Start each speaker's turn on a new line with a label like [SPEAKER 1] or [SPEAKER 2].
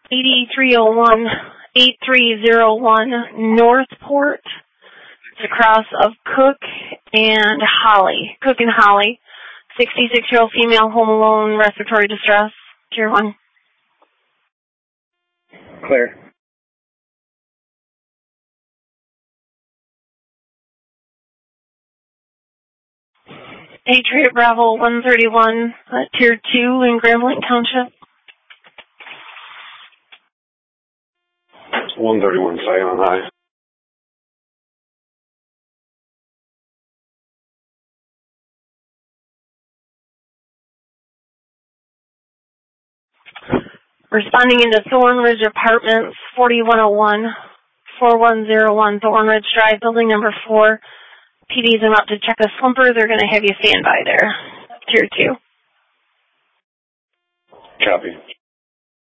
[SPEAKER 1] 8301, 8301 Northport. It's across of Cook and Holly. 66-year-old female, home alone, respiratory distress. Tier 1.
[SPEAKER 2] Clear.
[SPEAKER 1] Patriot Bravo 131, Tier 2 in Grambling Township.
[SPEAKER 3] 131 Silent High.
[SPEAKER 1] Responding into Thornridge Apartments, 4101, 4101 Thornridge Drive, building number 4. PD's about to check a slumper. They're going to have you stand by there. Tier 2.
[SPEAKER 3] Copy.